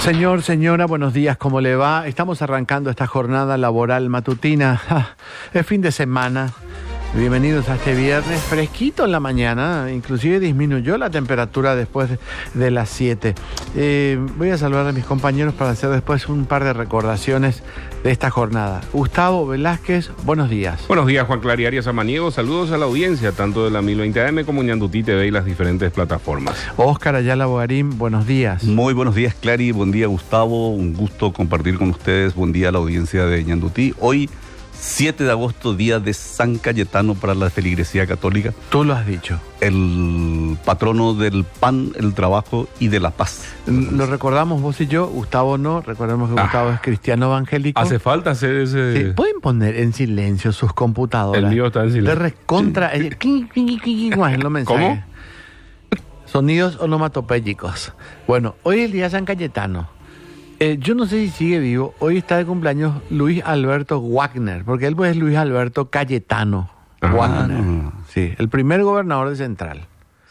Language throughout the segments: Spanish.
Señor, señora, buenos días, ¿cómo le va? Estamos arrancando esta jornada laboral matutina. Es fin de semana. Bienvenidos a este viernes, fresquito en la mañana, inclusive disminuyó la temperatura después de las 7. Voy a saludar a mis compañeros para hacer después un par de recordaciones de esta jornada. Gustavo Velázquez, buenos días. Buenos días, Juan Clary Arias Samaniego. Saludos a la audiencia, tanto de la 1020 AM como Ñandutí TV y las diferentes plataformas. Óscar Ayala Bogarín, buenos días. Muy buenos días, Clary. Buen día, Gustavo. Un gusto compartir con ustedes. Buen día a la audiencia de Ñandutí. Hoy, 7 de agosto, día de San Cayetano para la feligresía católica. Tú lo has dicho. El patrono del pan, el trabajo y de la paz. Lo recordamos vos y yo, Gustavo no. Recordemos que Gustavo es cristiano evangélico. Hace falta hacer ese... Sí, ¿pueden poner en silencio sus computadoras? El mío está en silencio. De recontra... Sí. Los mensajes. ¿Cómo? Sonidos onomatopéyicos. Bueno, hoy es el día de San Cayetano. Yo no sé si sigue vivo. Hoy está de cumpleaños Luis Alberto Wagner, porque él pues es Luis Alberto Cayetano Wagner. Sí, el primer gobernador de Central.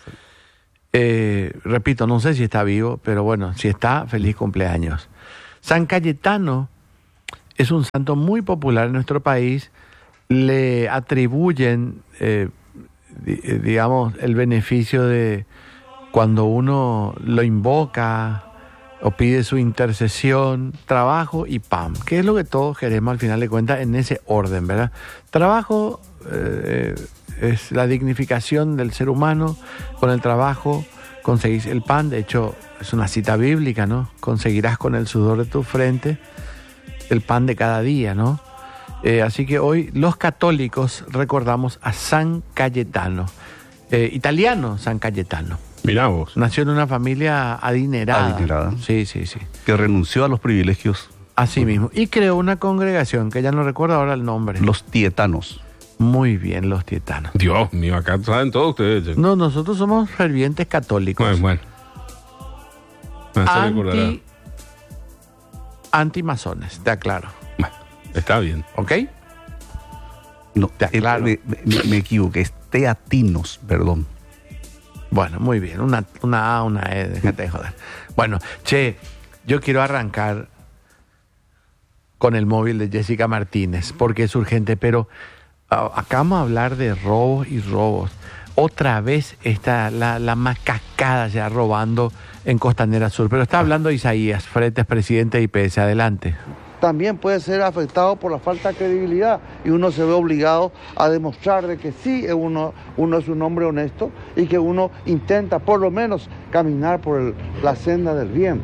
Repito, no sé si está vivo, pero bueno, si está, feliz cumpleaños. San Cayetano es un santo muy popular en nuestro país. Le atribuyen, digamos, el beneficio de cuando uno lo invoca o pide su intercesión, trabajo y pan, que es lo que todos queremos al final de cuentas en ese orden, ¿verdad? Trabajo es la dignificación del ser humano, con el trabajo conseguís el pan, de hecho es una cita bíblica, ¿no? Conseguirás con el sudor de tu frente el pan de cada día, ¿no? Así que hoy los católicos recordamos a San Cayetano, italiano San Cayetano. Mirá vos. Nació en una familia adinerada. Adinerada. Sí, sí, sí. Que renunció a los privilegios. Así mismo. Y creó una congregación, que ya no recuerdo ahora el nombre. Los tietanos. Muy bien, los tietanos. Dios mío, acá saben todos ustedes. No, nosotros somos fervientes católicos. Bueno. Me hace recordar. Antimasones, te aclaro. Bueno, está bien. ¿Ok? No, Te aclaro. me equivoqué. Es teatinos, perdón. Bueno, muy bien. Una A, una E, déjate de joder. Bueno, che, yo quiero arrancar con el móvil de Jessica Martínez, porque es urgente, pero acá vamos a hablar de robos y robos. Otra vez está la macacada ya robando en Costanera Sur, pero está hablando Isaías Fretes, presidente de IPS. Adelante. También puede ser afectado por la falta de credibilidad y uno se ve obligado a demostrar de que sí uno es un hombre honesto y que uno intenta por lo menos caminar por la senda del bien.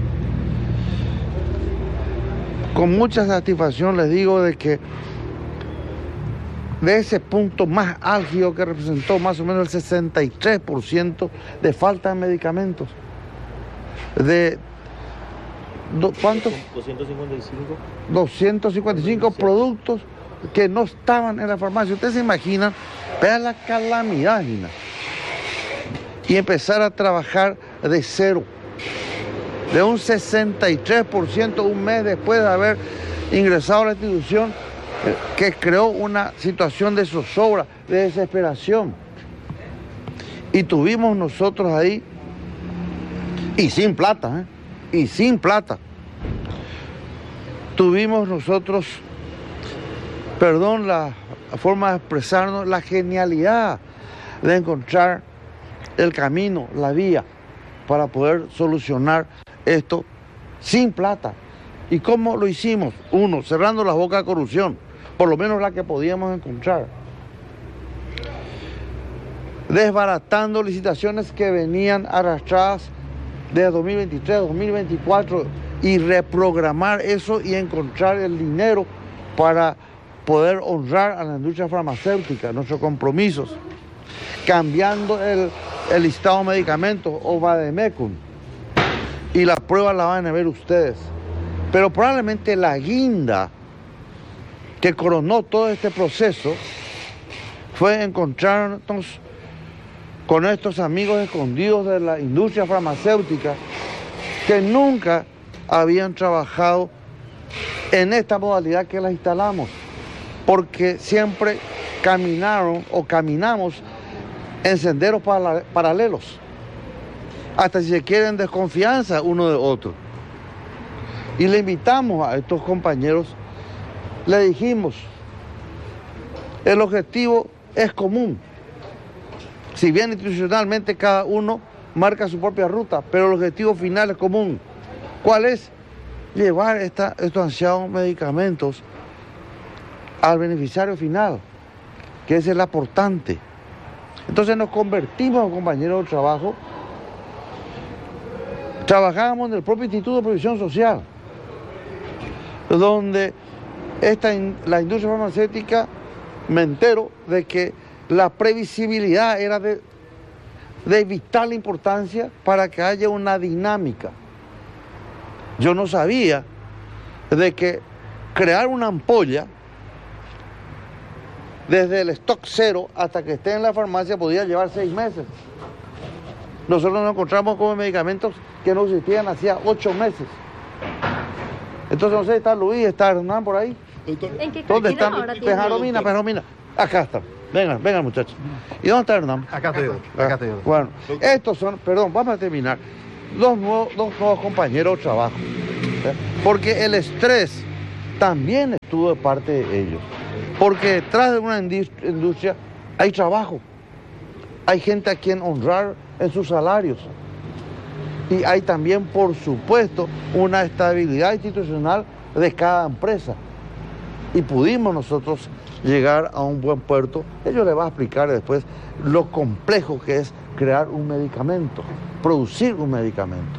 Con mucha satisfacción les digo de que de ese punto más álgido que representó más o menos el 63% de falta de medicamentos, ¿cuántos? 255. 255 productos que no estaban en la farmacia. Ustedes se imaginan, vean la calamidad, Gina. Y empezar a trabajar de cero. De un 63% un mes después de haber ingresado a la institución, que creó una situación de zozobra, de desesperación. Y tuvimos nosotros ahí, y sin plata, y sin plata. Tuvimos nosotros, perdón la forma de expresarnos, la genialidad de encontrar el camino, la vía, para poder solucionar esto sin plata. ¿Y cómo lo hicimos? Uno, cerrando la boca a corrupción, por lo menos la que podíamos encontrar. Desbaratando licitaciones que venían arrastradas de 2023, 2024 y reprogramar eso y encontrar el dinero para poder honrar a la industria farmacéutica, nuestros compromisos, cambiando el listado de medicamentos o Vademecum, y la prueba la van a ver ustedes. Pero probablemente la guinda que coronó todo este proceso fue encontrarnos con estos amigos escondidos de la industria farmacéutica que nunca habían trabajado en esta modalidad que la instalamos, porque siempre caminaron o caminamos en senderos paralelos, hasta si se quieren desconfianza uno de otro. Y le invitamos a estos compañeros, le dijimos, el objetivo es común. Si bien institucionalmente cada uno marca su propia ruta, pero el objetivo final es común. ¿Cuál es? Llevar estos ansiados medicamentos al beneficiario final, que es el aportante. Entonces nos convertimos en compañeros de trabajo. Trabajábamos en el propio Instituto de Previsión Social, donde la industria farmacéutica, me entero de que la previsibilidad era de vital importancia para que haya una dinámica. Yo no sabía de que crear una ampolla desde el stock cero hasta que esté en la farmacia podía llevar 6 meses. Nosotros nos encontramos con medicamentos que no existían hacía 8 meses. Entonces, no sé, está Luis, está Hernán por ahí. ¿En qué ¿Dónde cantina están? ahora tiene? Perjomina. Acá están. Vengan muchachos. ¿Y dónde está Hernán? Acá estoy yo. Bueno, estos son, perdón, vamos a terminar. Dos nuevos compañeros de trabajo. Porque el estrés también estuvo de parte de ellos. Porque detrás de una industria hay trabajo. Hay gente a quien honrar en sus salarios. Y hay también, por supuesto, una estabilidad institucional de cada empresa. Y pudimos nosotros llegar a un buen puerto. Ellos les va a explicar después lo complejo que es crear un medicamento, producir un medicamento.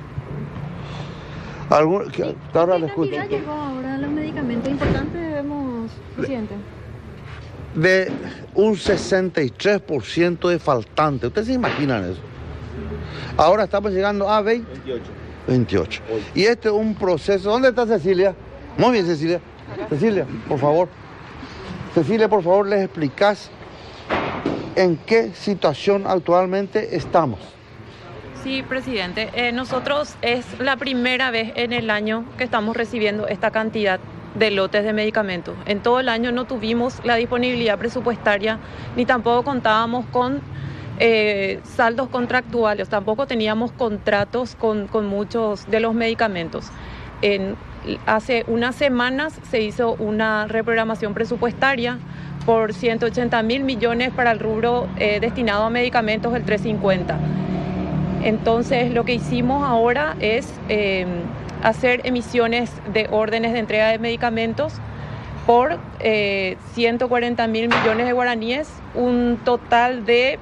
Ahora le escucho. ¿Qué cantidad llegó ahora los medicamentos importantes, vemos, presidente? De un 63% de faltante. ¿Ustedes se imaginan eso? Ahora estamos llegando a 28. Y este es un proceso. ¿Dónde está Cecilia? Muy bien, Cecilia. Cecilia, por favor. Cecilia, por favor, les explicás en qué situación actualmente estamos. Sí, presidente. Nosotros es la primera vez en el año que estamos recibiendo esta cantidad de lotes de medicamentos. En todo el año no tuvimos la disponibilidad presupuestaria, ni tampoco contábamos con saldos contractuales, tampoco teníamos contratos con muchos de los medicamentos. Hace unas semanas se hizo una reprogramación presupuestaria por 180.000 millones para el rubro destinado a medicamentos del 350. Entonces lo que hicimos ahora es hacer emisiones de órdenes de entrega de medicamentos por 140.000 millones de guaraníes, un total de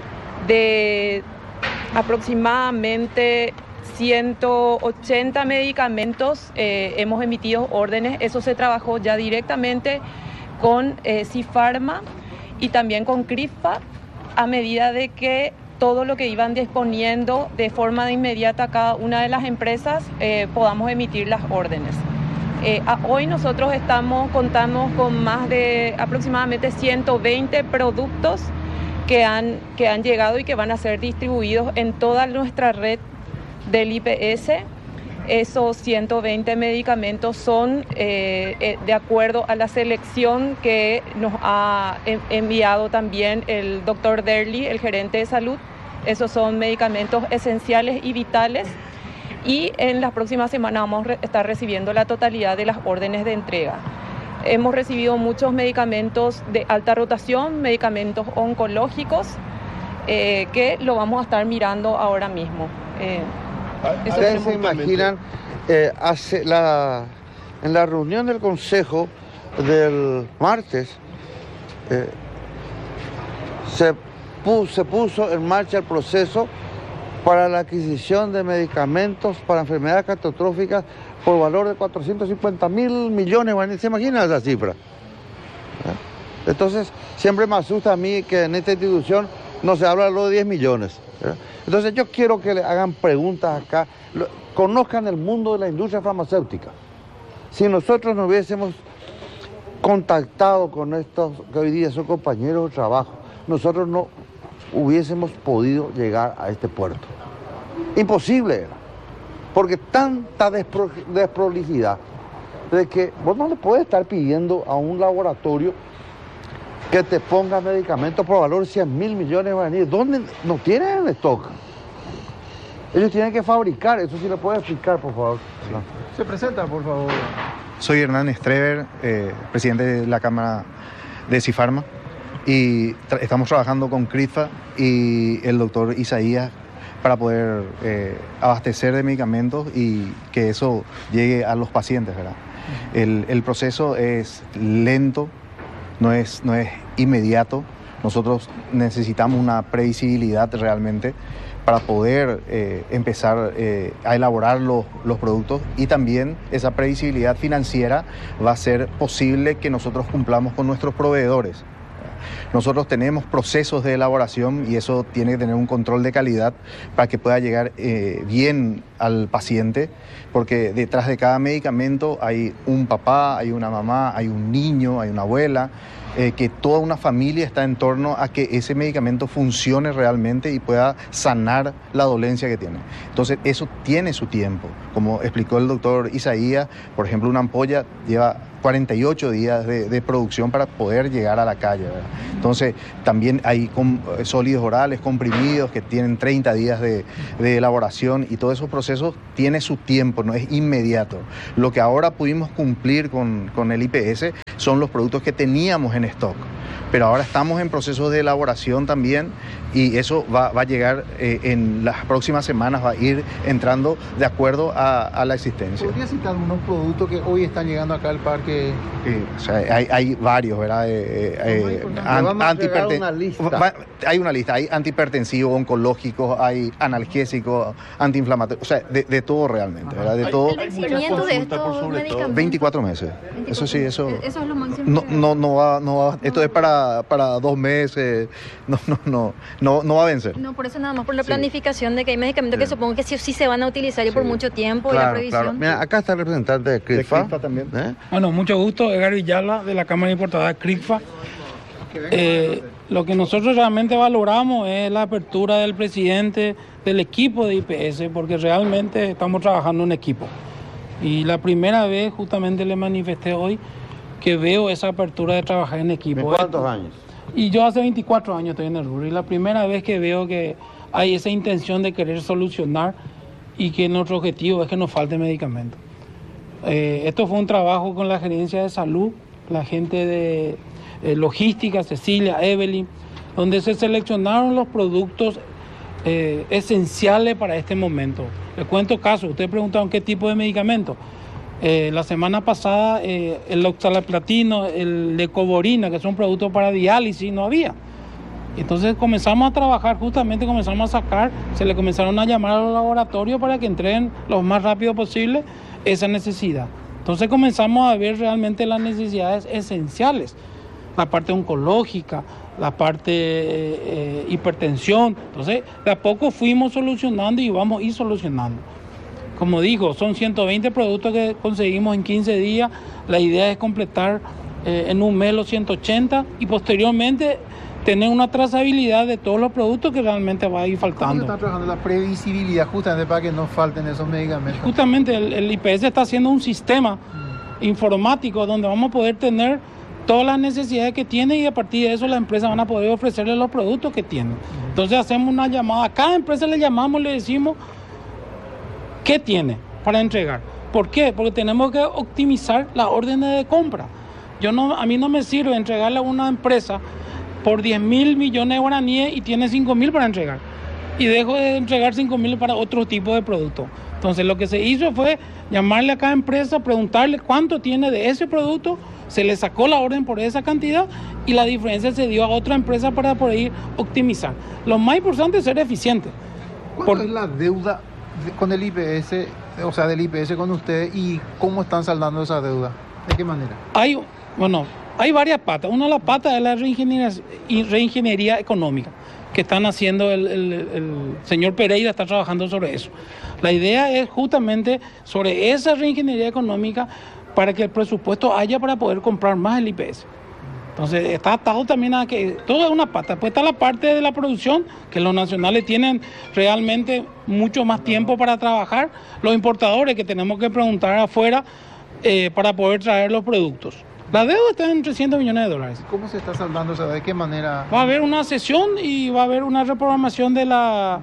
aproximadamente 180 medicamentos. Hemos emitido órdenes. Eso se trabajó ya directamente con Cifarma y también con CRIFA, a medida de que todo lo que iban disponiendo de forma de inmediata cada una de las empresas podamos emitir las órdenes. Hoy nosotros contamos con más de aproximadamente 120 productos que han llegado y que van a ser distribuidos en toda nuestra red del IPS. Esos 120 medicamentos son de acuerdo a la selección que nos ha enviado también el doctor Derli, el gerente de salud. Esos son medicamentos esenciales y vitales, y en las próximas semanas vamos a estar recibiendo la totalidad de las órdenes de entrega. Hemos recibido muchos medicamentos de alta rotación, medicamentos oncológicos, que lo vamos a estar mirando ahora mismo. ¿Ustedes se imaginan, en la reunión del Consejo del martes, se puso en marcha el proceso para la adquisición de medicamentos para enfermedades catastróficas por valor de 450.000 millones? ¿Se imaginan esa cifra? Entonces, siempre me asusta a mí que en esta institución no se habla de 10 millones. Entonces, yo quiero que le hagan preguntas acá, conozcan el mundo de la industria farmacéutica. Si nosotros nos hubiésemos contactado con estos que hoy día son compañeros de trabajo, nosotros no hubiésemos podido llegar a este puerto. Imposible era, porque tanta desprolijidad de que vos no le puedes estar pidiendo a un laboratorio que te ponga medicamentos por valor de 100.000 millones de guaraníes. ¿Dónde? No tienen en stock. Ellos tienen que fabricar, eso sí lo puede explicar, por favor. Sí. Se presenta, por favor. Soy Hernán Streber, presidente de la Cámara de Cifarma, y estamos trabajando con CRIFA y el doctor Isaías para poder abastecer de medicamentos y que eso llegue a los pacientes, ¿verdad? El proceso es lento, no es inmediato. Nosotros necesitamos una previsibilidad realmente para poder empezar a elaborar los productos, y también esa previsibilidad financiera va a ser posible que nosotros cumplamos con nuestros proveedores. Nosotros tenemos procesos de elaboración y eso tiene que tener un control de calidad para que pueda llegar bien al paciente, porque detrás de cada medicamento hay un papá, hay una mamá, hay un niño, hay una abuela, que toda una familia está en torno a que ese medicamento funcione realmente y pueda sanar la dolencia que tiene. Entonces eso tiene su tiempo. Como explicó el doctor Isaías, por ejemplo, una ampolla lleva 48 días de producción para poder llegar a la calle, ¿verdad? Entonces también hay sólidos orales, comprimidos que tienen 30 días de elaboración, y todos esos procesos tienen su tiempo, no es inmediato. Lo que ahora pudimos cumplir con el IPS son los productos que teníamos en stock, pero ahora estamos en proceso de elaboración también, y eso va a llegar en las próximas semanas, va a ir entrando de acuerdo a la existencia. ¿Podría citar algunos productos que hoy están llegando acá al parque? O sea, hay varios, ¿verdad? Hay una lista, hay antihipertensivos, oncológicos, hay analgésicos, antiinflamatorios, o sea, de todo realmente, ¿verdad? De todo. ¿El vencimiento de estos medicamentos? 24 meses. 24. Eso sí, eso. Eso es lo máximo. No va. Esto es para 2 meses. No va a vencer. No, por eso nada más por la planificación de que hay medicamentos que supongo que sí o sí se van a utilizar y por mucho tiempo, y la previsión. Claro. Mira, acá está el representante de CRIFA. También. Bueno, mucho gusto, Edgar Villalba, de la Cámara de Importadores CRIFA. Lo que nosotros realmente valoramos es la apertura del presidente del equipo de IPS, porque realmente estamos trabajando en equipo. Y la primera vez justamente le manifesté hoy que veo esa apertura de trabajar en equipo. ¿Cuántos años? Y yo hace 24 años estoy en el rubro, y la primera vez que veo que hay esa intención de querer solucionar y que nuestro objetivo es que nos falte medicamento. Esto fue un trabajo con la gerencia de salud, la gente de logística, Cecilia, Evelyn, donde se seleccionaron los productos esenciales para este momento. Les cuento casos, ustedes preguntaron qué tipo de medicamento. La semana pasada el oxalaplatino, el lecoborina, que son productos para diálisis, no había. Entonces comenzamos a trabajar, justamente comenzamos a sacar, se le comenzaron a llamar a los laboratorios para que entreguen lo más rápido posible esa necesidad. Entonces comenzamos a ver realmente las necesidades esenciales, la parte oncológica, la parte hipertensión. Entonces de a poco fuimos solucionando y vamos a ir solucionando. Como digo, son 120 productos que conseguimos en 15 días. La idea es completar en un mes los 180 y posteriormente tener una trazabilidad de todos los productos que realmente va a ir faltando. ¿Cómo se está trabajando la previsibilidad justamente para que no falten esos medicamentos? Justamente el IPS está haciendo un sistema informático donde vamos a poder tener todas las necesidades que tiene, y a partir de eso las empresas van a poder ofrecerle los productos que tienen. Entonces hacemos una llamada, a cada empresa le llamamos, le decimos qué tiene para entregar. ¿Por qué? Porque tenemos que optimizar las órdenes de compra. A mí no me sirve entregarle a una empresa por 10.000 millones de guaraníes y tiene 5.000 para entregar, y dejo de entregar 5.000 para otro tipo de producto. Entonces lo que se hizo fue llamarle a cada empresa, preguntarle cuánto tiene de ese producto, se le sacó la orden por esa cantidad y la diferencia se dio a otra empresa para poder optimizar. Lo más importante es ser eficiente. ¿Cuánto es la deuda con el IPS, o sea, del IPS con ustedes, y cómo están saldando esa deuda? ¿De qué manera? Hay varias patas. Una de las patas es la reingeniería económica que están haciendo el señor Pereira, está trabajando sobre eso. La idea es justamente sobre esa reingeniería económica para que el presupuesto haya para poder comprar más el IPS. Entonces está atado también a que todo es una pata. Pues está la parte de la producción, que los nacionales tienen realmente mucho más tiempo para trabajar. Los importadores, que tenemos que preguntar afuera para poder traer los productos. La deuda está en $300 millones. ¿Cómo se está saldando esa deuda? ¿De qué manera? Va a haber una sesión y va a haber una reprogramación de la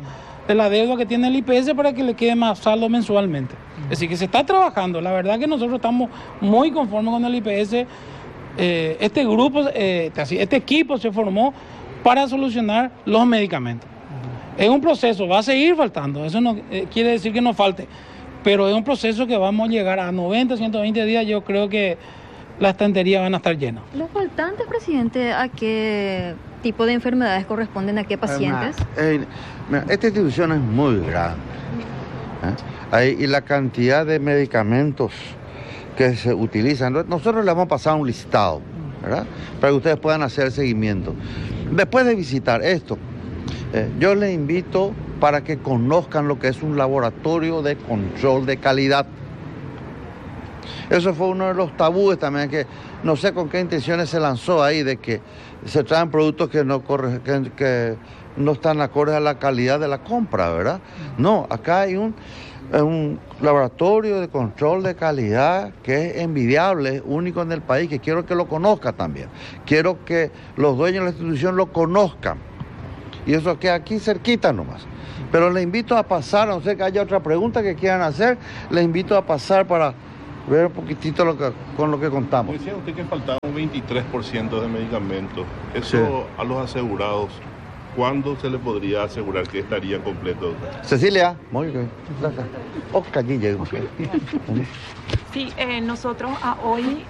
de la deuda que tiene el IPS para que le quede más saldo mensualmente. Es decir, que se está trabajando. La verdad que nosotros estamos muy conformes con el IPS. Este grupo, este equipo se formó para solucionar los medicamentos. Es un proceso, va a seguir faltando, eso no quiere decir que no falte, pero es un proceso que vamos a llegar a 90, 120 días, yo creo que las estanterías van a estar llenas. ¿Los faltantes, presidente, a qué tipo de enfermedades corresponden, a qué pacientes? Esta institución es muy grande, y la cantidad de medicamentos que se utilizan, nosotros le vamos a pasar un listado, ¿verdad? Para que ustedes puedan hacer el seguimiento. Después de visitar esto, yo les invito para que conozcan lo que es un laboratorio de control de calidad. Eso fue uno de los tabúes también, que no sé con qué intenciones se lanzó ahí, de que se traen productos que no están acordes a la calidad de la compra, ¿verdad? No, acá hay un laboratorio de control de calidad que es envidiable, único en el país, que quiero que lo conozca también. Quiero que los dueños de la institución lo conozcan. Y eso queda aquí cerquita nomás. Pero le invito a pasar, a no ser que haya otra pregunta que quieran hacer, le invito a pasar para ver un poquitito con lo que contamos. Decía usted que faltaba un 23% de medicamentos. Eso Sí. A los asegurados, ¿cuándo se le podría asegurar que estarían completos? Cecilia, muy bien. Oscar, allí llegó. Sí, nosotros a hoy,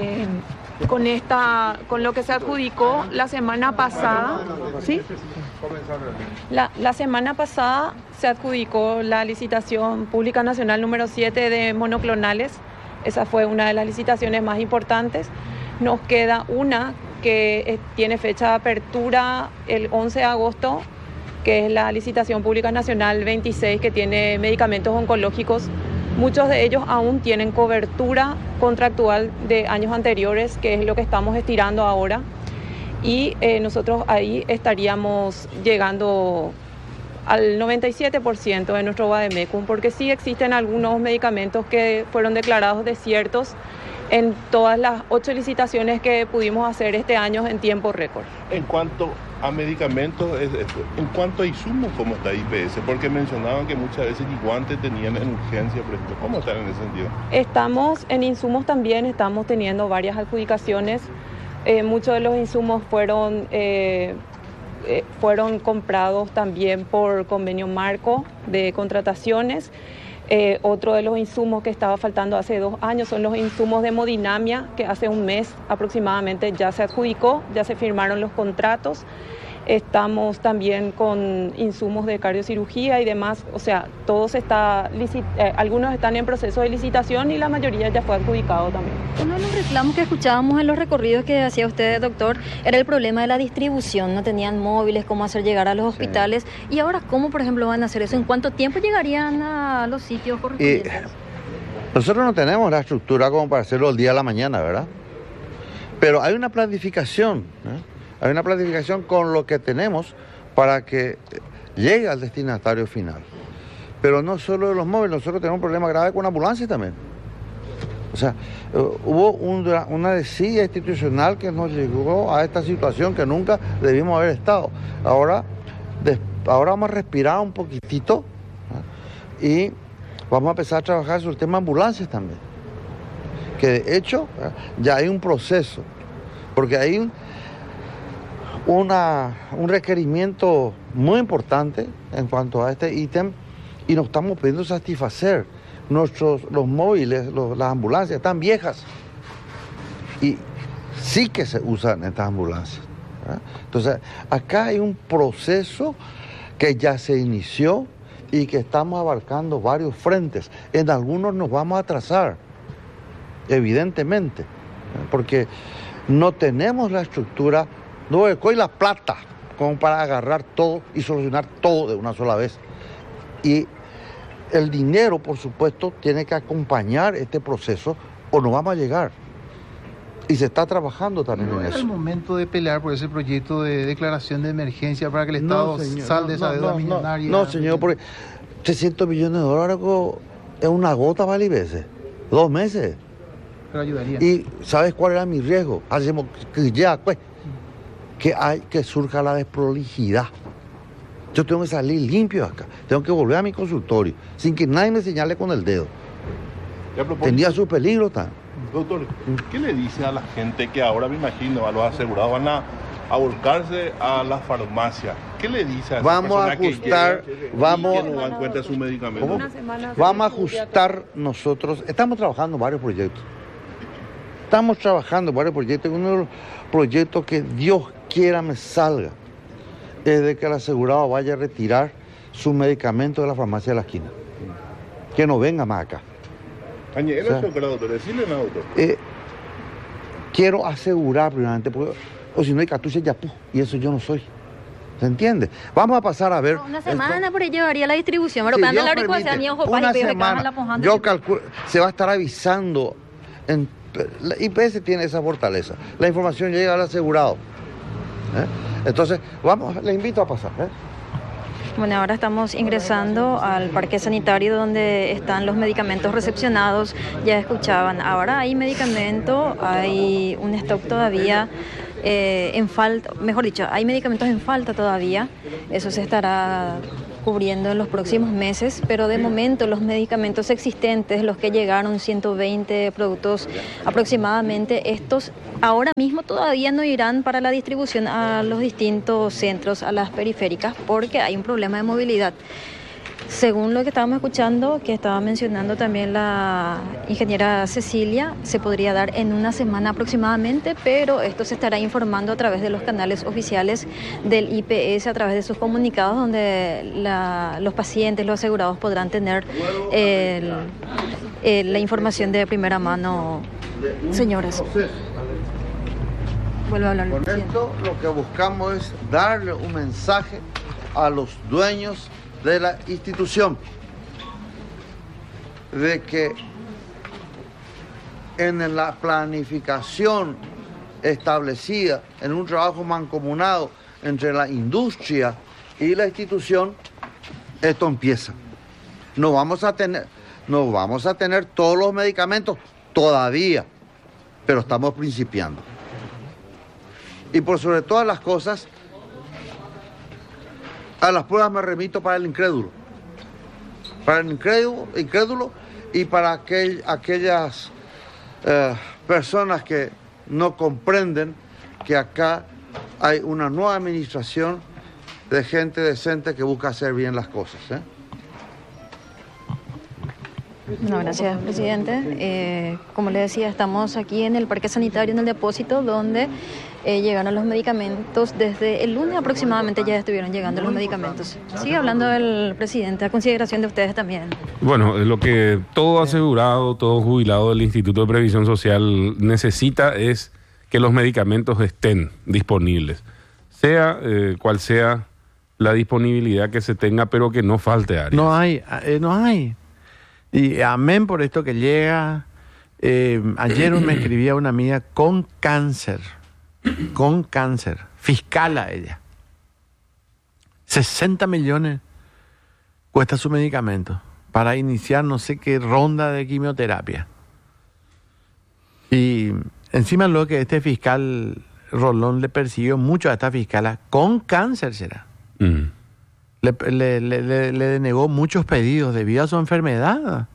con lo que se adjudicó la semana pasada, ¿sí? La semana pasada se adjudicó la licitación pública nacional número 7 de monoclonales. Esa fue una de las licitaciones más importantes. Nos queda una que tiene fecha de apertura el 11 de agosto, que es la licitación pública nacional 26, que tiene medicamentos oncológicos. Muchos de ellos aún tienen cobertura contractual de años anteriores, que es lo que estamos estirando ahora. Y nosotros ahí estaríamos llegando al 97% de nuestro vademecum, porque sí existen algunos medicamentos que fueron declarados desiertos en todas las 8 licitaciones que pudimos hacer este año en tiempo récord. En cuanto a medicamentos, en cuanto a insumos, ¿cómo está IPS? Porque mencionaban que muchas veces ni guantes tenían en urgencia, por ejemplo. ¿Cómo están en ese sentido? Estamos en insumos también, estamos teniendo varias adjudicaciones. Muchos de los insumos fueron comprados también por convenio marco de contrataciones. Otro de los insumos que estaba faltando hace 2 años son los insumos de hemodinamia, que hace un mes aproximadamente ya se adjudicó, ya se firmaron los contratos. Estamos también con insumos de cardiocirugía y demás, o sea, algunos están en proceso de licitación y la mayoría ya fue adjudicado también. Uno de los reclamos que escuchábamos en los recorridos que hacía usted, doctor, era el problema de la distribución. No tenían móviles, cómo hacer llegar a los hospitales. Sí. Y ahora, ¿cómo, por ejemplo, van a hacer eso? ¿En cuánto tiempo llegarían a los sitios correspondientes? Nosotros no tenemos la estructura como para hacerlo el día a la mañana, ¿verdad? Pero hay una planificación, Hay una planificación con lo que tenemos para que llegue al destinatario final. Pero no solo de los móviles, nosotros tenemos un problema grave con ambulancias también. O sea, hubo una desidia institucional que nos llegó a esta situación que nunca debimos haber estado. Ahora vamos a respirar un poquitito y vamos a empezar a trabajar sobre el tema de ambulancias también. Que de hecho ya hay un proceso, porque hay un requerimiento muy importante en cuanto a este ítem y nos estamos pidiendo satisfacer. Los móviles, las ambulancias están viejas y sí que se usan estas ambulancias, ¿verdad? Entonces, acá hay un proceso que ya se inició y que estamos abarcando varios frentes. En algunos nos vamos a atrasar, evidentemente, porque no tenemos la estructura, no hay la plata como para agarrar todo y solucionar todo de una sola vez. Y el dinero, por supuesto, tiene que acompañar este proceso o no vamos a llegar. Y se está trabajando también en eso. ¿No es el momento de pelear por ese proyecto de declaración de emergencia para que el Estado salde de esa deuda millonaria? No, señor, porque 300 millones de dólares es una gota para el IPS. 2 meses. Pero ayudaría. Y ¿sabes cuál era mi riesgo? Hacemos que ya, pues, que surja la desprolijidad. Yo tengo que salir limpio de acá. Tengo que volver a mi consultorio sin que nadie me señale con el dedo. Tenía su peligro también. Doctor, ¿qué le dice a la gente que ahora, me imagino, a los asegurados van a volcarse a la farmacia? ¿Qué le dice a esa Vamos a persona ajustar, que llega vamos, y que no encuentra su medicamento? ¿cómo? Vamos a ajustar nosotros. Estamos trabajando en varios proyectos. Estamos trabajando en varios proyectos. Uno de los proyectos que Dios quiera me salga es de que el asegurado vaya a retirar su medicamento de la farmacia de la esquina. Que no venga más acá. Añero, o sea, doctor, decirle no, doctor. Quiero asegurar primeramente, porque, o si no hay cartuchos ya, y eso yo no soy. ¿Se entiende? Vamos a pasar a ver. Una semana por ahí llevaría la distribución, pero si cuando Dios la permite, una semana, yo calculo, se va a estar avisando. La IPS tiene esa fortaleza. La información llega al asegurado. Entonces, vamos, le invito a pasar. Bueno, ahora estamos ingresando al parque sanitario donde están los medicamentos recepcionados. Ya escuchaban, ahora hay medicamento, hay un stock todavía en falta, mejor dicho, hay medicamentos en falta todavía. Eso se estará cubriendo en los próximos meses, pero de momento los medicamentos existentes, los que llegaron, 120 productos aproximadamente, estos ahora mismo todavía no irán para la distribución a los distintos centros, a las periféricas, porque hay un problema de movilidad. Según lo que estábamos escuchando, que estaba mencionando también la ingeniera Cecilia, se podría dar en una semana aproximadamente, pero esto se estará informando a través de los canales oficiales del IPS, a través de sus comunicados, donde los pacientes, los asegurados podrán tener la información de primera mano. Señores, vuelvo a hablar. Con esto lo que buscamos es darle un mensaje a los dueños de la institución de que en la planificación establecida, en un trabajo mancomunado entre la industria y la institución, esto empieza. No vamos a tener todos los medicamentos todavía, pero estamos principiando. Y por sobre todas las cosas, a las pruebas me remito para el incrédulo. Para el incrédulo y para aquellas personas que no comprenden que acá hay una nueva administración de gente decente que busca hacer bien las cosas. No, gracias, presidente. Como le decía, estamos aquí en el parque sanitario, en el depósito, donde llegaron los medicamentos. Desde el lunes aproximadamente ya estuvieron llegando los medicamentos. Sigue hablando el presidente, a consideración de ustedes también. Bueno, lo que todo asegurado, todo jubilado del Instituto de Previsión Social necesita es que los medicamentos estén disponibles, sea cual sea la disponibilidad que se tenga, pero que no falte áreas. No hay. Y amén por esto que llega. Ayer me escribía una amiga con cáncer, fiscala ella. 60 millones cuesta su medicamento para iniciar no sé qué ronda de quimioterapia. Y encima lo que este fiscal Rolón le persiguió mucho a esta fiscala con cáncer será. Le denegó muchos pedidos debido a su enfermedad.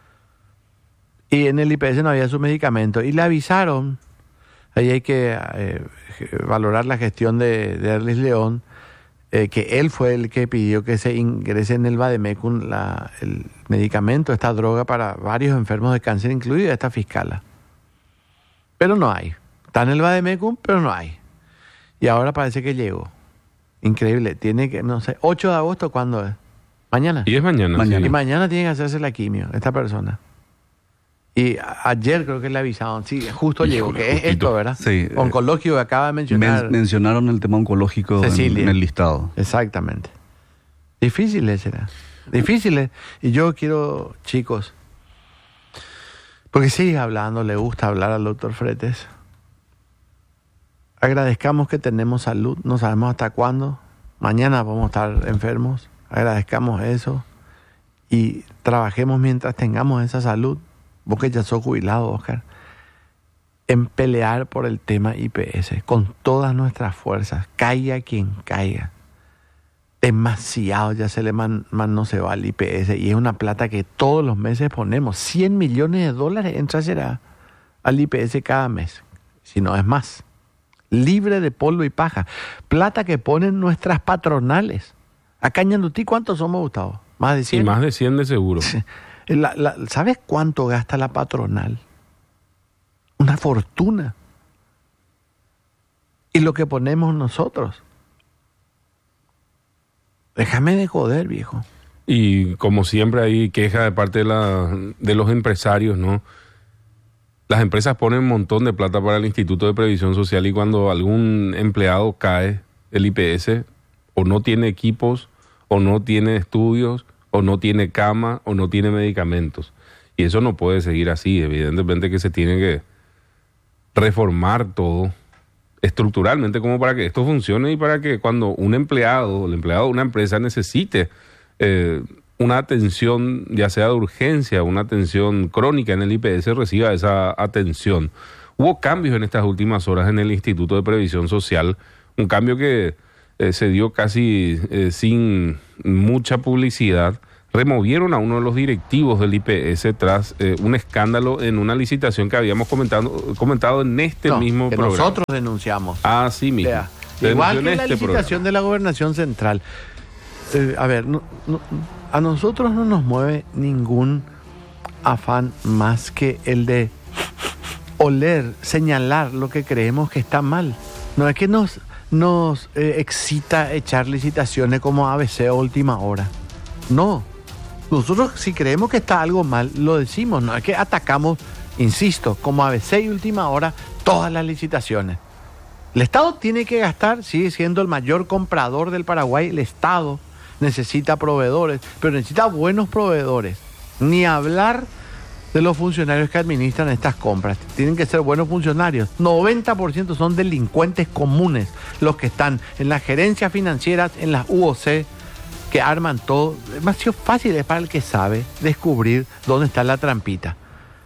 Y en el IPS no había su medicamento. Y le avisaron. Ahí hay que valorar la gestión de Erlis León, que él fue el que pidió que se ingrese en el Vademecum el medicamento, esta droga para varios enfermos de cáncer, incluida esta fiscala. Pero no hay. Está en el Vademecum, pero no hay. Y ahora parece que llegó. Increíble, tiene que, no sé, 8 de agosto, ¿cuándo es? ¿Mañana? Y es mañana. Sí. Y mañana tiene que hacerse la quimio, esta persona. Y ayer creo que le avisaron, sí, justo llegó, que es esto, ¿verdad? Sí. Oncológico que acaba de mencionar. Mencionaron el tema oncológico en el listado. Exactamente. Difíciles será. Difíciles. Y yo quiero, chicos, porque sigue hablando, le gusta hablar al doctor Fretes. Agradezcamos que tenemos salud, no sabemos hasta cuándo. Mañana vamos a estar enfermos. Agradezcamos eso y trabajemos mientras tengamos esa salud. Vos que ya sos jubilado, Oscar, en pelear por el tema IPS con todas nuestras fuerzas, caiga quien caiga. Demasiado ya se le no se va al IPS y es una plata que todos los meses ponemos. 100 millones de dólares entra será al IPS cada mes, si no es más. Libre de polvo y paja. Plata que ponen nuestras patronales. Acá en Ñandutí, ¿cuántos somos, Gustavo? ¿Más de 100? Y más de 100 de seguro. ¿Sabes cuánto gasta la patronal? Una fortuna. Y lo que ponemos nosotros. Déjame de joder, viejo. Y como siempre hay queja de parte de los empresarios, ¿no? Las empresas ponen un montón de plata para el Instituto de Previsión Social y cuando algún empleado cae el IPS o no tiene equipos, o no tiene estudios, o no tiene cama, o no tiene medicamentos. Y eso no puede seguir así. Evidentemente que se tiene que reformar todo estructuralmente como para que esto funcione y para que cuando un empleado, el empleado de una empresa necesite una atención, ya sea de urgencia, una atención crónica en el IPS, reciba esa atención. Hubo cambios en estas últimas horas en el Instituto de Previsión Social, un cambio que se dio casi sin mucha publicidad. Removieron a uno de los directivos del IPS tras un escándalo en una licitación que habíamos comentado en este mismo que programa. Nosotros denunciamos. Ah, sí mismo. Igual que la licitación de la Gobernación Central. A ver, a nosotros no nos mueve ningún afán más que el de oler, señalar lo que creemos que está mal. No es que nos excita echar licitaciones como ABC a última hora. No. Nosotros si creemos que está algo mal, lo decimos. No es que atacamos, insisto, como ABC y última hora, todas las licitaciones. El Estado tiene que gastar, sigue siendo el mayor comprador del Paraguay. El Estado necesita proveedores, pero necesita buenos proveedores. Ni hablar de los funcionarios que administran estas compras. Tienen que ser buenos funcionarios. 90% son delincuentes comunes los que están en las gerencias financieras, en las UOC, que arman todo. Es demasiado fácil, es para el que sabe descubrir dónde está la trampita.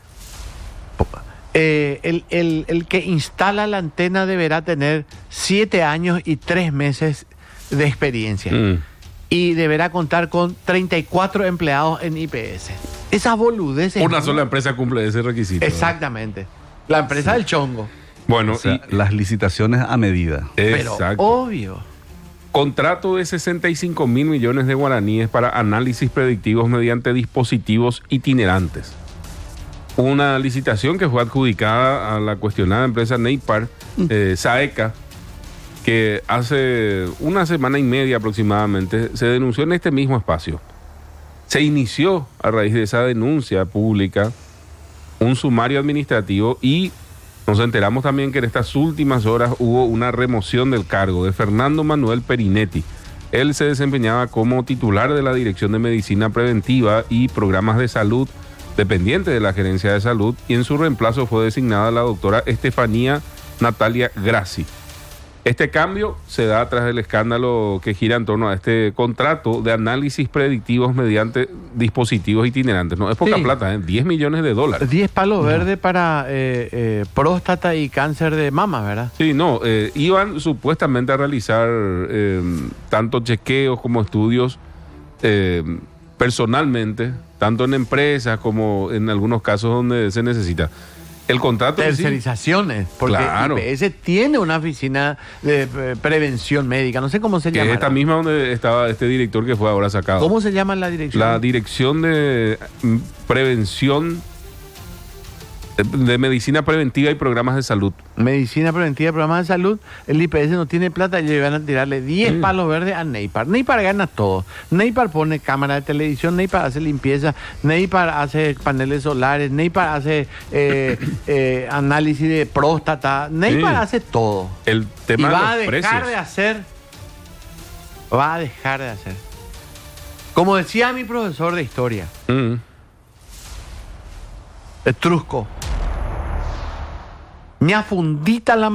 El que instala la antena deberá tener 7 años y 3 meses de experiencia. Y deberá contar con 34 empleados en IPS. Esas boludeces. Una sola empresa cumple ese requisito. Exactamente. La empresa del chongo. Bueno, o sea, las licitaciones a medida. Pero obvio. Contrato de 65 mil millones de guaraníes para análisis predictivos mediante dispositivos itinerantes. Una licitación que fue adjudicada a la cuestionada empresa Neipar, Saeca, que hace una semana y media aproximadamente se denunció en este mismo espacio. Se inició a raíz de esa denuncia pública un sumario administrativo y nos enteramos también que en estas últimas horas hubo una remoción del cargo de Fernando Manuel Perinetti. Él se desempeñaba como titular de la Dirección de Medicina Preventiva y Programas de Salud, dependiente de la Gerencia de Salud, y en su reemplazo fue designada la doctora Estefanía Natalia Grassi. Este cambio se da tras el escándalo que gira en torno a este contrato de análisis predictivos mediante dispositivos itinerantes. No es poca plata, 10 millones de dólares. 10 palos verdes para próstata y cáncer de mama, ¿verdad? Sí, no, iban supuestamente a realizar tanto chequeos como estudios personalmente, tanto en empresas como en algunos casos donde se necesita. El contrato... Tercerizaciones, porque claro. IPS tiene una oficina de prevención médica, no sé cómo se llama. Que es esta misma donde estaba este director que fue ahora sacado. ¿Cómo se llama la dirección? La Dirección de Prevención de Medicina Preventiva y Programas de Salud. Medicina Preventiva y Programas de Salud. El IPS no tiene plata y le van a tirarle 10 palos verdes a Neipar. Neipar gana todo. Neipar pone cámara de televisión, Neipar hace limpieza, Neipar hace paneles solares, Neipar hace análisis de próstata, Neipar hace todo. El tema y va de los precios. Va a dejar de hacer. Como decía mi profesor de historia, Etrusco, ña fundita la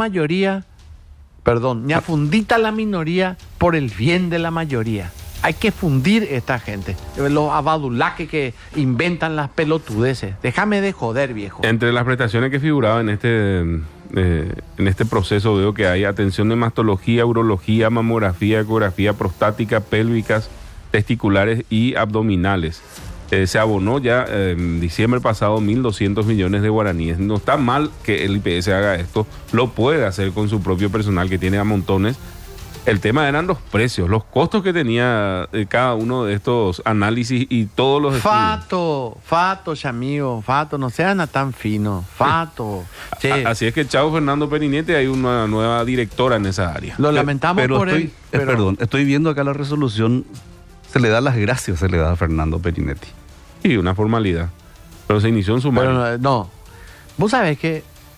minoría por el bien de la mayoría. Hay que fundir esta gente, los abadulaques que inventan las pelotudeces. Déjame de joder, viejo. Entre las prestaciones que figuraban en En este proceso veo que hay atención de mastología, urología, mamografía, ecografía prostática, pélvicas, testiculares y abdominales. Se abonó ya en diciembre pasado 1.200 millones de guaraníes. No está mal que el IPS haga esto, lo puede hacer con su propio personal que tiene a montones. El tema eran los precios, los costos que tenía cada uno de estos análisis y todos los Fato, amigo, Fato, no sean tan fino, Fato. Che. Así es que chao Fernando Perinetti, hay una nueva directora en esa área. Lo lamentamos por él. Perdón, estoy viendo acá la resolución, se le da las gracias, se le da a Fernando Perinetti. Sí, una formalidad, pero se inició en sumario. Pero no, vos sabés que,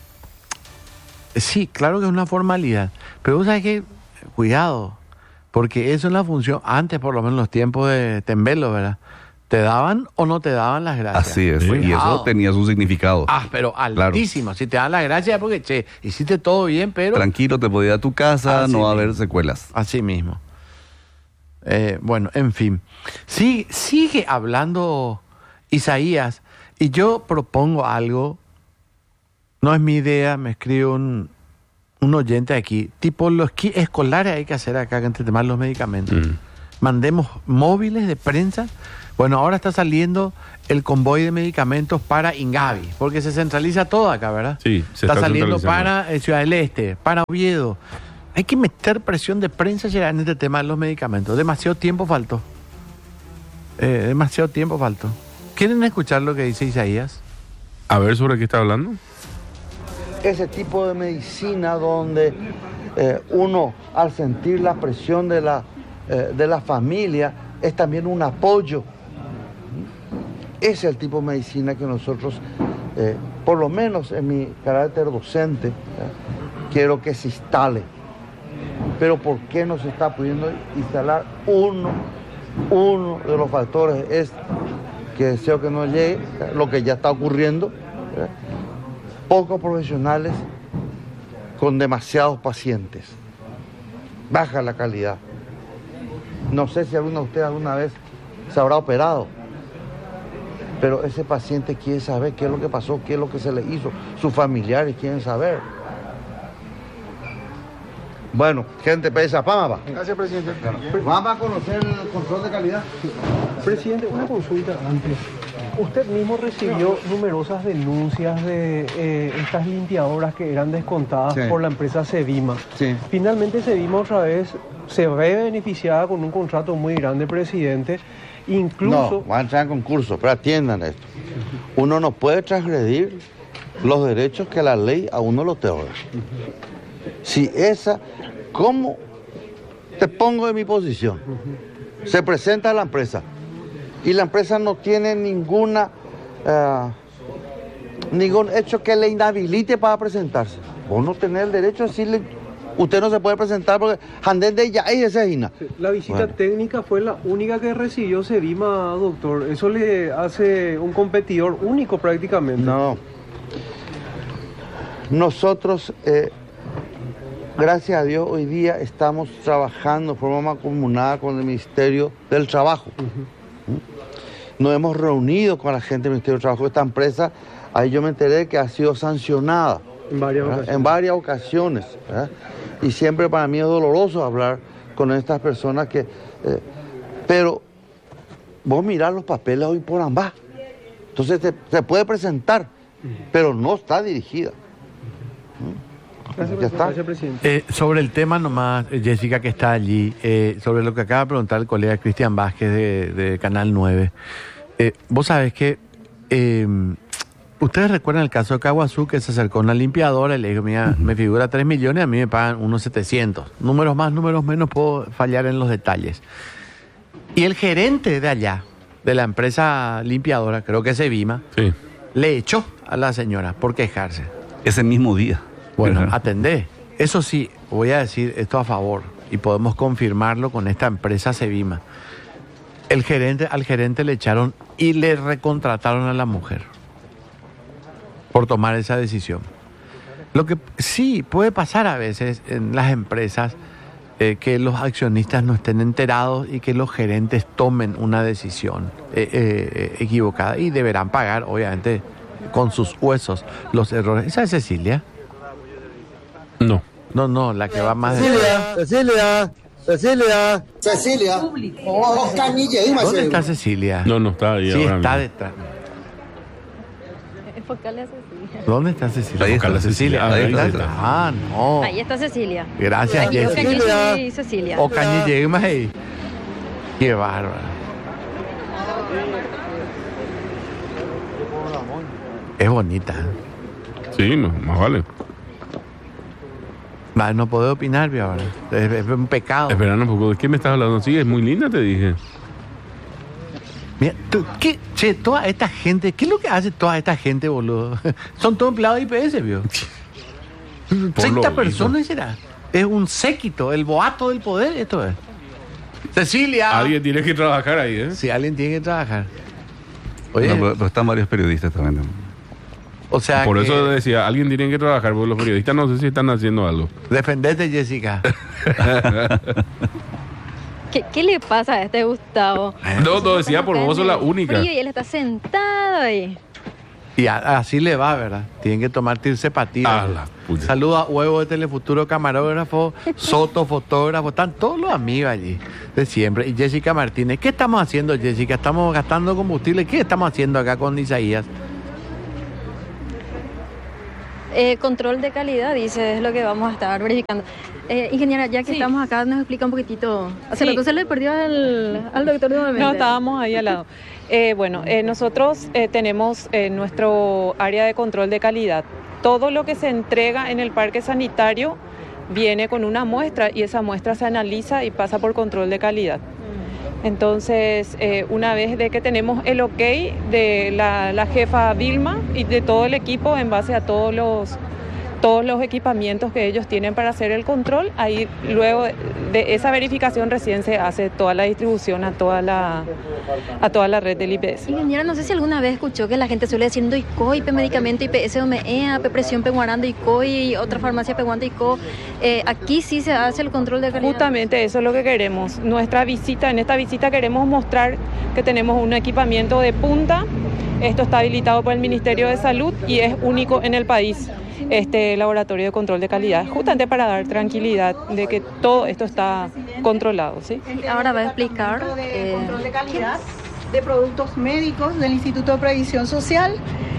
sí, claro que es una formalidad, pero vos sabés que, cuidado, porque eso es la función, antes por lo menos en los tiempos de Tembelo, ¿verdad? ¿Te daban o no te daban las gracias? Así es, y eso tenía su significado. Pero altísimo. Claro. Si te dan las gracias es porque, che, hiciste todo bien, pero... Tranquilo, te podías ir a tu casa, no va a haber secuelas. Así mismo. Bueno, en fin. Sí, sigue hablando Isaías, y yo propongo algo, no es mi idea, me escribe un oyente aquí, tipo los escolares hay que hacer acá entre temas los medicamentos. Mandemos móviles de prensa. Bueno, ahora está saliendo el convoy de medicamentos para Ingavi, porque se centraliza todo acá, ¿verdad? Sí, está saliendo para Ciudad del Este, para Oviedo. Hay que meter presión de prensa ya en este tema de los medicamentos. Demasiado tiempo faltó. ¿Quieren escuchar lo que dice Isaías? A ver, ¿sobre qué está hablando? Ese tipo de medicina donde uno, al sentir la presión de la familia, es también un apoyo. Ese es el tipo de medicina que nosotros, por lo menos en mi carácter docente, quiero que se instale. Pero ¿por qué no se está pudiendo instalar? Uno de los factores es que deseo que no llegue lo que ya está ocurriendo. Pocos profesionales con demasiados pacientes. Baja la calidad. No sé si alguno de ustedes alguna vez se habrá operado, pero ese paciente quiere saber qué es lo que pasó, qué es lo que se le hizo. Sus familiares quieren saber. Bueno, gente, pesa fama. Gracias, presidente. Vamos a conocer el control de calidad. Presidente, una consulta antes. Usted mismo recibió numerosas denuncias de estas limpiadoras que eran descontadas por la empresa Sevima. Finalmente Sevima otra vez se ve beneficiada con un contrato muy grande, presidente. Incluso... No, van a entrar en concurso, pero atiendan esto. Uno no puede transgredir los derechos que la ley a uno lo otorga. Si esa, ¿cómo te pongo en mi posición? Se presenta a la empresa y la empresa no tiene ningún hecho que le inhabilite para presentarse. Vos no tenés el derecho a decirle, usted no se puede presentar porque andén de ella y esa hina. La visita técnica fue la única que recibió Sevima, doctor. Eso le hace un competidor único prácticamente. No. Nosotros... gracias a Dios, hoy día estamos trabajando de forma mancomunada con el Ministerio del Trabajo. Nos hemos reunido con la gente del Ministerio del Trabajo. Esta empresa, ahí yo me enteré que ha sido sancionada en varias ocasiones. Y siempre para mí es doloroso hablar con estas personas que... pero vos mirás los papeles hoy por ambas. Entonces se puede presentar, pero no está dirigida. Gracias, presidente. Sobre el tema nomás, Jessica, que está allí, sobre lo que acaba de preguntar el colega Cristian Vázquez de Canal 9. Vos sabés que ustedes recuerdan el caso de Caguazú, que se acercó a una limpiadora y le dijo, mira, me figura 3 millones, a mí me pagan unos 700. Números más, números menos, puedo fallar en los detalles. Y el gerente de allá, de la empresa limpiadora, creo que es Sevima, le echó a la señora por quejarse. Ese mismo día. Bueno, atendé. Eso sí, voy a decir esto a favor y podemos confirmarlo con esta empresa Sevima. Al gerente le echaron y le recontrataron a la mujer por tomar esa decisión. Lo que sí puede pasar a veces en las empresas, que los accionistas no estén enterados y que los gerentes tomen una decisión equivocada y deberán pagar, obviamente, con sus huesos los errores. ¿Esa es Cecilia? No. No, la que va más de... Cecilia. ¿Dónde está Cecilia? No está ahí Sí, ahora está mismo. detrás. Enfocale a Cecilia. ¿Dónde está Cecilia? Ahí está Enfocale a Cecilia, ahí está Cecilia. Ah, no. Ahí está Cecilia. Gracias, Jessica. Y Cecilia. O Cañille más ahí. Qué bárbaro. Es bonita. Sí, más vale. Va, no puedo opinar, vi ahora. Es un pecado. Espera un poco, ¿de qué me estás hablando? Sí, es muy linda, te dije. Mira, toda esta gente, ¿qué es lo que hace toda esta gente, boludo? Son todos empleados de IPS, vio. 30 personas será. Es un séquito, el boato del poder, esto es. Cecilia. Alguien tiene que trabajar ahí, ¿eh? Sí, alguien tiene que trabajar. Oye, No, pero están varios periodistas también. o sea, Por que eso decía, alguien tiene que trabajar, porque los periodistas no sé si están haciendo algo. defendete, Jessica. ¿Qué le pasa a este Gustavo? No, decía, por vos sos la única. Frío y él está sentado ahí. Y así le va, ¿verdad? Tienen que tomar tirsepatina. Ah, la puta. Saluda a Huevo de Telefuturo, camarógrafo, Soto, fotógrafo, están todos los amigos allí, de siempre. Y Jessica Martínez, ¿qué estamos haciendo, Jessica? ¿Estamos gastando combustible? ¿Qué estamos haciendo acá con Isaías? Control de calidad, dice, es lo que vamos a estar verificando. Ingeniera, ya que estamos acá, nos explica un poquitito. Hace rato se le perdió al doctor nuevamente. No, estábamos ahí al lado. Nosotros tenemos nuestro área de control de calidad. Todo lo que se entrega en el parque sanitario viene con una muestra y esa muestra se analiza y pasa por control de calidad. Entonces, una vez de que tenemos el ok de la jefa Vilma y de todo el equipo en base a todos los equipamientos que ellos tienen para hacer el control, ahí luego de esa verificación recién se hace toda la distribución a toda la red del IPS. Ingeniera, no sé si alguna vez escuchó que la gente suele decir ICOI, medicamento IPS, OMEA, presión peguarando ICOI, otra farmacia peguando ICO. Aquí sí se hace el control de calidad. Justamente eso es lo que queremos. En esta visita queremos mostrar que tenemos un equipamiento de punta. Esto está habilitado por el Ministerio de Salud y es único en el país. Este laboratorio de control de calidad, justamente para dar tranquilidad de que todo esto está controlado, ¿sí? Ahora va a explicar control de calidad de productos médicos del Instituto de Previsión Social.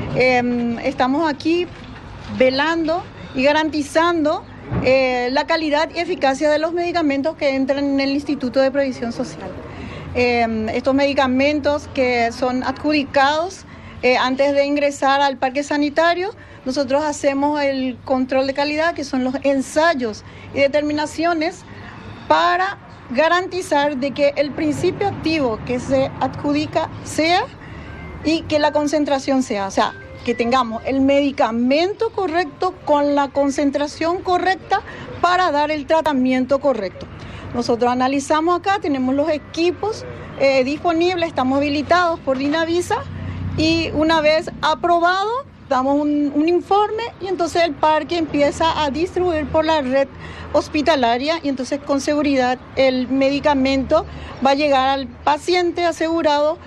Estamos aquí velando y garantizando la calidad y eficacia de los medicamentos que entran en el Instituto de Previsión Social. Estos medicamentos que son adjudicados antes de ingresar al parque sanitario, nosotros hacemos el control de calidad, que son los ensayos y determinaciones para garantizar de que el principio activo que se adjudica sea y que la concentración sea, o sea, que tengamos el medicamento correcto con la concentración correcta para dar el tratamiento correcto. Nosotros analizamos acá, tenemos los equipos disponibles, estamos habilitados por Dinavisa y una vez aprobado, damos un informe y entonces el parque empieza a distribuir por la red hospitalaria y entonces con seguridad el medicamento va a llegar al paciente asegurado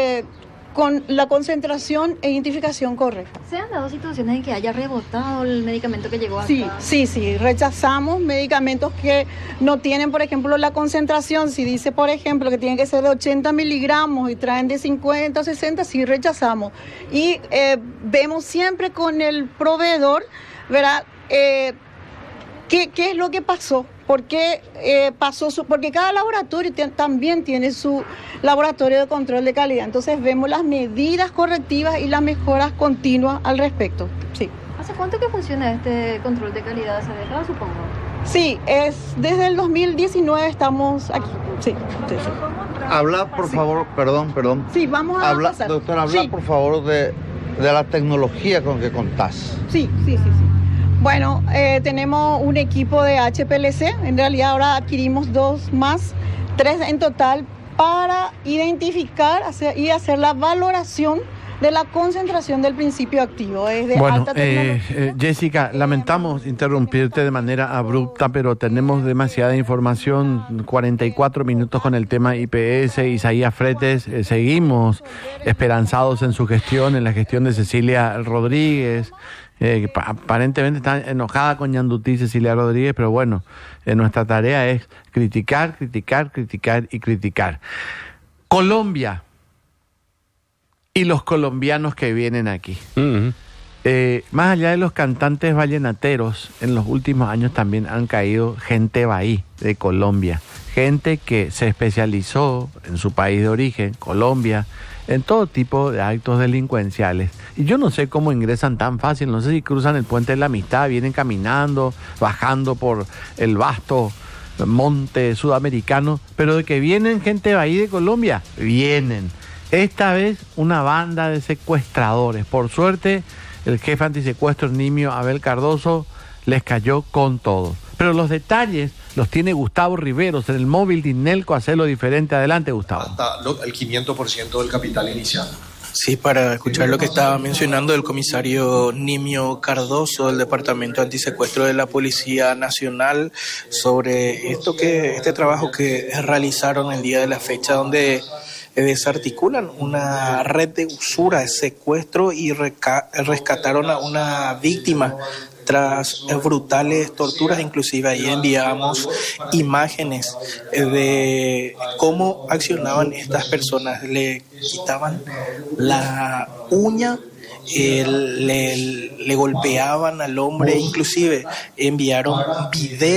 con la concentración e identificación correcta. ¿Se han dado situaciones en que haya rebotado el medicamento que llegó acá? Sí, rechazamos medicamentos que no tienen, por ejemplo, la concentración. Si dice, por ejemplo, que tiene que ser de 80 miligramos y traen de 50 o 60, sí rechazamos. Y vemos siempre con el proveedor, ¿verdad? ¿Qué es lo que pasó? ¿Por qué pasó? Porque cada laboratorio también tiene su laboratorio de control de calidad. Entonces vemos las medidas correctivas y las mejoras continuas al respecto. Sí. ¿Hace cuánto que funciona este control de calidad? ¿Hace décadas, supongo? Sí, desde el 2019 estamos aquí. Sí. Habla, por favor, perdón. Sí, vamos a pasar. Doctora, habla, por favor, de la tecnología con que contás. Sí. Bueno, tenemos un equipo de HPLC, en realidad ahora adquirimos 2 más, 3 en total, para identificar y hacer la valoración de la concentración del principio activo. Es de alta tecnología. Jessica, lamentamos interrumpirte de manera abrupta, pero tenemos demasiada información, 44 minutos con el tema IPS. Isaías Fretes, seguimos esperanzados en su gestión, en la gestión de Cecilia Rodríguez. Aparentemente está enojada con Ñandutí, Cecilia Rodríguez, pero bueno, nuestra tarea es criticar y criticar. Colombia y los colombianos que vienen aquí. Uh-huh. Más allá de los cantantes vallenateros, en los últimos años también han caído gente bahí de Colombia, gente que se especializó en su país de origen, Colombia, en todo tipo de actos delincuenciales. Y yo no sé cómo ingresan tan fácil, no sé si cruzan el puente de la amistad, vienen caminando, bajando por el vasto monte sudamericano, pero de que vienen gente bahí de Colombia, vienen. Esta vez una banda de secuestradores. Por suerte, el jefe antisecuestro Nimio Abel Cardoso les cayó con todo. Pero los detalles los tiene Gustavo Riveros en el móvil de Inelco. Hacelo diferente. Adelante, Gustavo. Hasta el 500% del capital inicial. Sí, para escuchar lo que estaba mencionando el comisario Nimio Cardoso del Departamento Antisecuestro de la Policía Nacional sobre este trabajo que realizaron el día de la fecha, donde desarticulan una red de usura, de secuestro y rescataron a una víctima tras brutales torturas. Inclusive ahí enviamos imágenes de cómo accionaban estas personas. Le quitaban la uña, le golpeaban al hombre, inclusive enviaron videos